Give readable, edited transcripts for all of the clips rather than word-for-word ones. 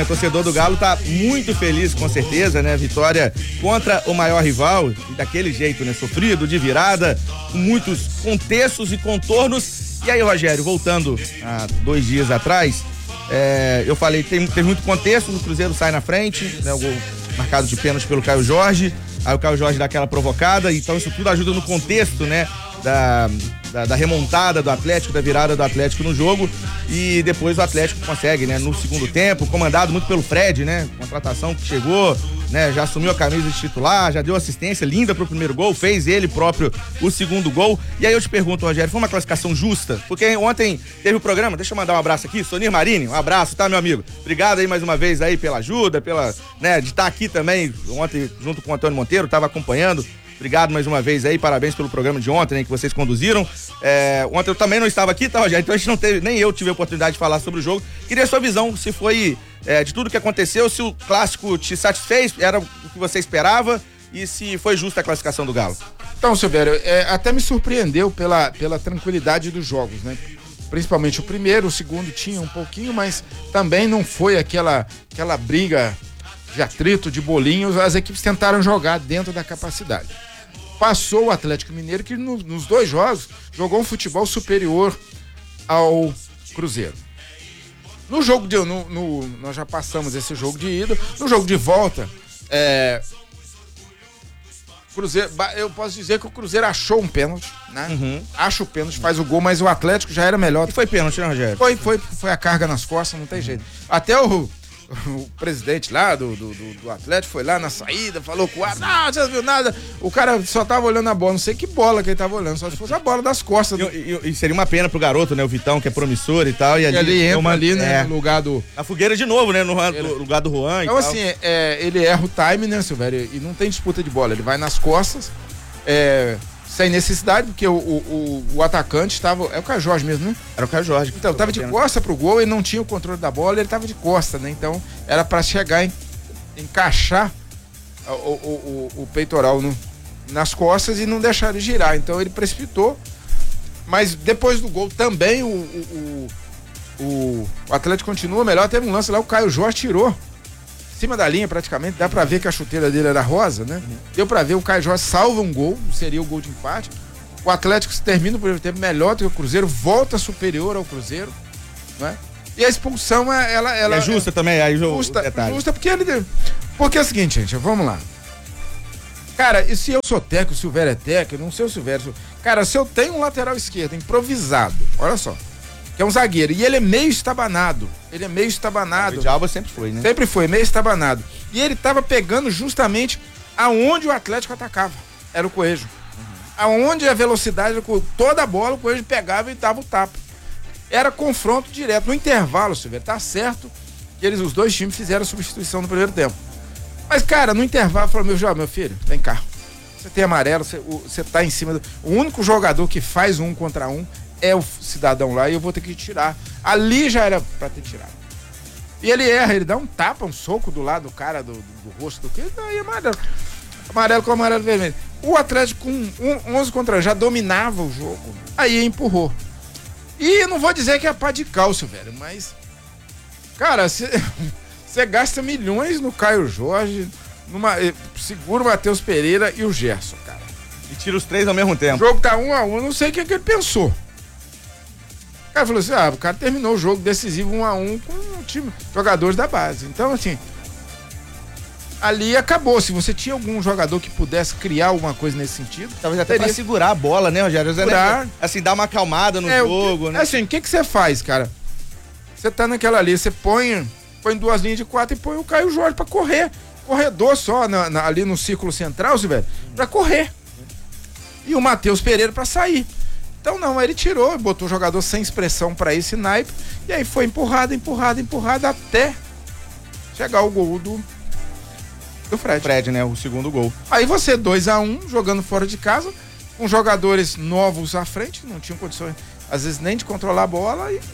O torcedor do Galo tá muito feliz, com certeza, né? Vitória contra o maior rival, e daquele jeito, né? Sofrido, de virada, com muitos contextos e contornos. E aí, Rogério, voltando a 2 dias atrás, eu falei, teve muito contexto, o Cruzeiro sai na frente, né? O gol marcado de pênalti pelo Caio Jorge, aí o Caio Jorge dá aquela provocada, então isso tudo ajuda no contexto, né? Da remontada do Atlético, da virada do Atlético no jogo, e depois o Atlético consegue, né, no segundo tempo, comandado muito pelo Fred, né, contratação que chegou, né, já assumiu a camisa de titular, já deu assistência linda pro primeiro gol, fez ele próprio o segundo gol. E aí eu te pergunto, Rogério, foi uma classificação justa? Porque ontem teve o programa, deixa eu mandar um abraço aqui, Sonir Marini, um abraço, tá, meu amigo? Obrigado aí mais uma vez aí pela ajuda, de estar aqui também, ontem junto com o Antônio Monteiro, tava acompanhando. Obrigado mais uma vez aí, parabéns pelo programa de ontem, né, que vocês conduziram. Ontem eu também não estava aqui, tá, Rogério? Então a gente não teve, nem eu tive a oportunidade de falar sobre o jogo. Queria a sua visão, se foi de tudo que aconteceu, se o clássico te satisfez, era o que você esperava, e se foi justa a classificação do Galo. Então, Silvério, até me surpreendeu pela tranquilidade dos jogos, né? Principalmente o primeiro, o segundo tinha um pouquinho, mas também não foi aquela briga de atrito, de bolinhos. As equipes tentaram jogar dentro da capacidade. Passou o Atlético Mineiro, que nos 2 jogos jogou um futebol superior ao Cruzeiro. No jogo nós já passamos esse jogo de ida. No jogo de volta, Cruzeiro, eu posso dizer que o Cruzeiro achou um pênalti, né? Uhum. Acha o pênalti, faz o gol, mas o Atlético já era melhor. E foi pênalti, né, Rogério? Foi a carga nas costas, não tem jeito. Até o presidente lá do Atlético foi lá na saída, falou com o ar, não, você não viu nada. O cara só tava olhando a bola, não sei que bola que ele tava olhando, só se fosse a bola das costas. E seria uma pena pro garoto, né, o Vitão, que é promissor e tal. E ali entra né, no lugar do... A fogueira de novo, né, no lugar do Juan então, assim, ele erra o time, né, Silvério, e não tem disputa de bola, ele vai nas costas, sem necessidade, porque o atacante estava... É o Caio Jorge mesmo, né? Era o Caio Jorge. Então, estava de costa pro gol, ele não tinha o controle da bola, ele estava de costa, né? Então, era para chegar, encaixar o peitoral nas costas e não deixar ele girar. Então, ele precipitou. Mas depois do gol também, o Atlético continua melhor. Teve um lance lá, o Caio Jorge tirou. Em cima da linha, praticamente, dá pra ver que a chuteira dele era rosa, né? Deu pra ver, o Caio Jorge salva um gol, seria o gol de empate. O Atlético termina o primeiro tempo melhor do que o Cruzeiro, volta superior ao Cruzeiro, né? E a expulsão, ela é justa também, aí justa porque porque é o seguinte, gente, vamos lá. Cara, e se eu sou técnico, o Silvério é técnico, não sei o Silvério. Cara, se eu tenho um lateral esquerdo improvisado, olha só, que é um zagueiro, e ele é meio estabanado. O Djalma sempre foi, né? Sempre foi, meio estabanado. E ele tava pegando justamente aonde o Atlético atacava. Era o Coelho. Aonde a velocidade, toda a bola, o Coelho pegava e dava o tapa. Era confronto direto. No intervalo, Silvério, tá certo que os 2 times fizeram a substituição no primeiro tempo. Mas, cara, no intervalo, falou, meu filho, vem cá. Você tem amarelo, você tá em cima O único jogador que faz 1 contra 1 é o cidadão lá, e eu vou ter que tirar. Ali já era pra ter tirado. E ele erra, ele dá um tapa, um soco do lado do cara, do rosto do que, daí amarelo. Amarelo com amarelo vermelho. O Atlético com 11 contra 1 já dominava o jogo. Aí empurrou. E não vou dizer que é pá de cálcio, velho, mas... Cara, você gasta milhões no Caio Jorge, segura o Matheus Pereira e o Gerson, cara. E tira os 3 ao mesmo tempo. O jogo tá 1-1, não sei o que ele pensou. O cara falou assim, o cara terminou o jogo decisivo 1-1 com um time, jogadores da base. Então, assim, ali acabou. Se você tinha algum jogador que pudesse criar alguma coisa nesse sentido... Talvez até pra segurar a bola, né, Rogério? Segurar. Assim, dar uma acalmada no jogo, né? Assim, o que você faz, cara? Você tá naquela ali, você põe 2 linhas de 4 e põe o Caio Jorge pra correr. Corredor só, ali no círculo central, velho, pra correr. E o Matheus Pereira pra sair. Então não, ele tirou, botou o jogador sem expressão pra esse naipe, e aí foi empurrado até chegar o gol do Fred, né? O segundo gol. Aí você 2-1, jogando fora de casa, com jogadores novos à frente, não tinham condições, às vezes, nem de controlar a bola, e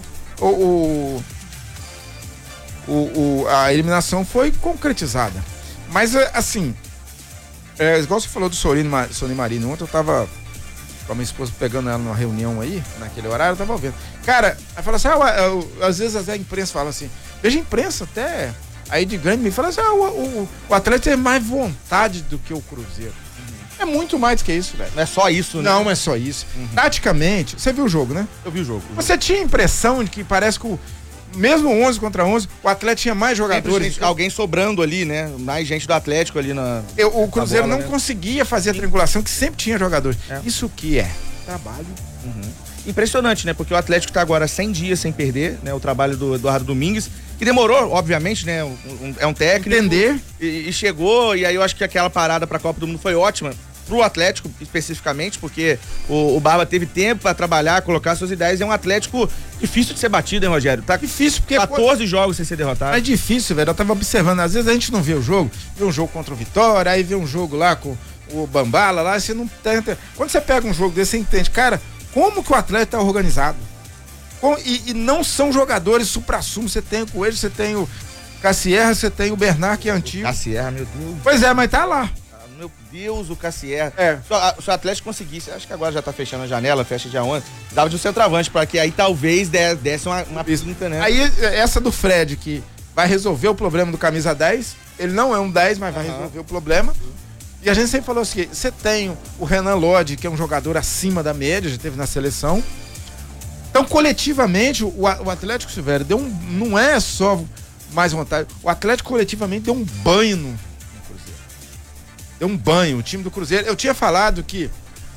a eliminação foi concretizada. Mas, assim, igual você falou do Sonir Marini, ontem eu tava com a minha esposa pegando ela numa reunião aí, naquele horário, eu tava ouvindo. Cara, aí fala assim, às vezes a imprensa fala assim, veja a imprensa até aí de grande me fala assim, o Atlético tem mais vontade do que o Cruzeiro. É muito mais do que isso, velho. Não é só isso, né? Não é só isso. Taticamente, você viu o jogo, né? Eu vi o jogo. Você tinha a impressão de que parece que mesmo 11 contra 11, o Atlético tinha mais jogadores. Alguém sobrando ali, né? Mais gente do Atlético ali na. O Cruzeiro bola, não né? conseguia fazer a triangulação, que sempre tinha jogadores. Isso que é trabalho. Impressionante, né? Porque o Atlético tá agora 100 dias sem perder, né? O trabalho do Eduardo Domingues, que demorou, obviamente, né? É um técnico. Entender. E chegou, e aí eu acho que aquela parada pra Copa do Mundo foi ótima. Pro Atlético, especificamente, porque o Barba teve tempo pra trabalhar, colocar suas ideias. É um Atlético difícil de ser batido, hein, Rogério? Tá difícil, porque 14 jogos sem ser derrotado. É difícil, velho. Eu tava observando, às vezes a gente não vê o jogo, vê um jogo contra o Vitória, aí vê um jogo lá com o Bambala, lá, você não tenta. Quando você pega um jogo desse, você entende, cara, como que o Atlético tá organizado? E não são jogadores supra-sumo. Você tem o Coelho, você tem o Cassierra, você tem o Bernard, que é antigo. Cassierra, meu Deus. Pois é, mas tá lá. Meu Deus, o Cassierra. É. Se o Atlético conseguisse, acho que agora já tá fechando a janela, fecha dia 11, dava de um centroavante, pra que aí talvez desse uma pinta, né? Aí, essa do Fred, que vai resolver o problema do camisa 10, ele não é um 10, mas vai resolver o problema. E a gente sempre falou assim, você tem o Renan Lodge, que é um jogador acima da média, já teve na seleção. Então, coletivamente, o Atlético Silvério não é só mais vontade, o Atlético coletivamente deu um banho no Cruzeiro. Deu um banho, o time do Cruzeiro. Eu tinha falado que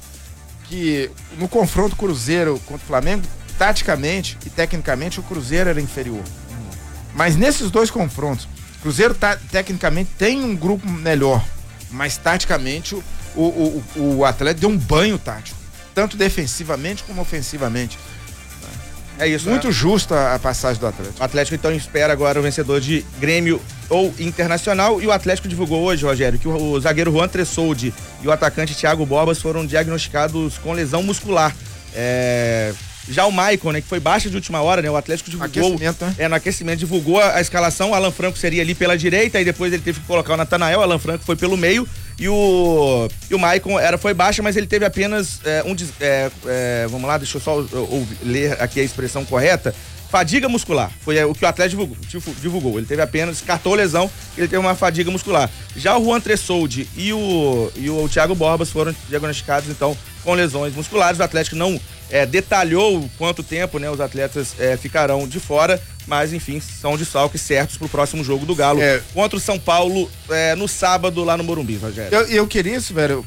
no confronto Cruzeiro contra o Flamengo, taticamente e tecnicamente, o Cruzeiro era inferior. Mas nesses dois confrontos, o Cruzeiro tecnicamente tem um grupo melhor, mas taticamente o Atlético deu um banho tático, tanto defensivamente como ofensivamente. É isso, muito né? justa a passagem do Atlético. O Atlético então espera agora o vencedor de Grêmio ou Internacional, e o Atlético divulgou hoje, Rogério, que o zagueiro Juan Tressoldi e o atacante Thiago Borbas foram diagnosticados com lesão muscular. Já o Maicon, né, que foi baixa de última hora, né? O Atlético divulgou. Aquecimento, né? No aquecimento, divulgou a escalação. O Alan Franco seria ali pela direita, e depois ele teve que colocar o Natanael. O Alan Franco foi pelo meio. E o Maicon foi baixa, mas ele teve apenas vamos lá, deixa eu só ler aqui a expressão correta. Fadiga muscular, foi o que o Atlético divulgou. Ele teve apenas, descartou lesão, ele teve uma fadiga muscular. Já o Juan Tressoldi e o Thiago Borbas foram diagnosticados, então, com lesões musculares. O Atlético não detalhou quanto tempo, né, os atletas ficarão de fora, mas, enfim, são desfalques certos pro próximo jogo do Galo contra o São Paulo no sábado lá no Morumbi, Rogério. Eu queria isso, velho,